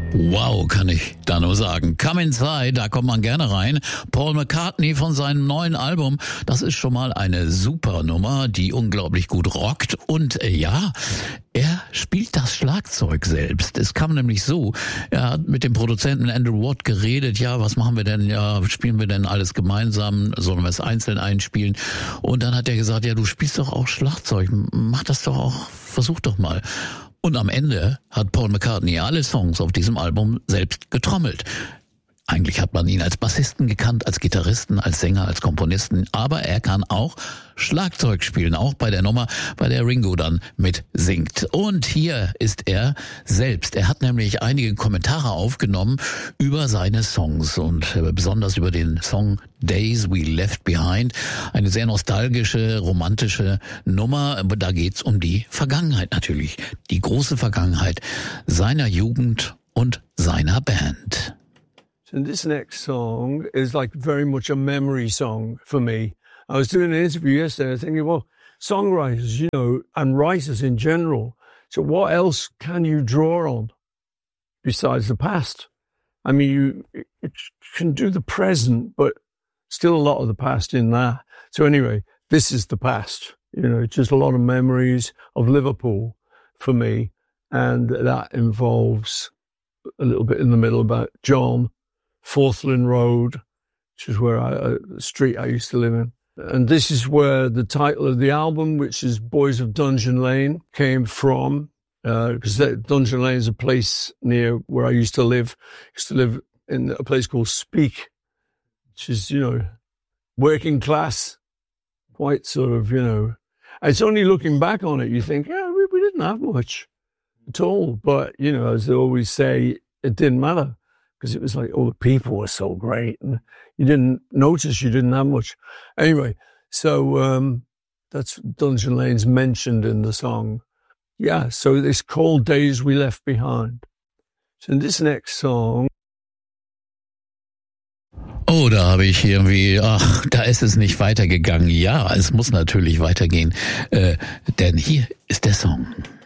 Wow, kann ich da nur sagen. Come Inside, da kommt man gerne rein. Paul McCartney von seinem neuen Album, das ist schon mal eine super Nummer, die unglaublich gut rockt. Und ja, er spielt das Schlagzeug selbst. Es kam nämlich so, er hat mit dem Produzenten Andrew Watt geredet, ja, was machen wir denn, ja, spielen wir denn alles gemeinsam, sollen wir es einzeln einspielen? Und dann hat er gesagt, ja, du spielst doch auch Schlagzeug, mach das doch auch, versuch doch mal. Und am Ende hat Paul McCartney alle Songs auf diesem Album selbst getrommelt. Eigentlich hat man ihn als Bassisten gekannt, als Gitarristen, als Sänger, als Komponisten, aber er kann auch Schlagzeug spielen, auch bei der Nummer, bei der Ringo dann mit singt. Und hier ist er selbst. Er hat nämlich einige Kommentare aufgenommen über seine Songs und besonders über den Song Days We Left Behind. Eine sehr nostalgische, romantische Nummer. Aber da geht's um die Vergangenheit natürlich. Die große Vergangenheit seiner Jugend und seiner Band. And this next song is like very much a memory song for me. I was doing an interview yesterday thinking, well, songwriters, you know, and writers in general. So what else can you draw on besides the past? I mean, you can do the present, but still a lot of the past in there. So anyway, this is the past. You know, it's just a lot of memories of Liverpool for me. And that involves a little bit in the middle about John, Forthland Road, which is where the street I used to live in. And this is where the title of the album, which is Boys of Dungeon Lane, came from, because Dungeon Lane is a place near where I used to live. I used to live in a place called Speke, which is, you know, working class, quite sort of, you know. It's only looking back on it, you think, yeah, we didn't have much at all. But, you know, as they always say, it didn't matter. Because it was like, oh, the people were so great. And you didn't notice you didn't have much. Anyway, so that's Dungeon Lane's mentioned in the song. Yeah, so it's called Days We Left Behind. So in this next song. Oh, da habe ich irgendwie, da ist es nicht weitergegangen. Ja, es muss natürlich weitergehen, denn hier ist der Song.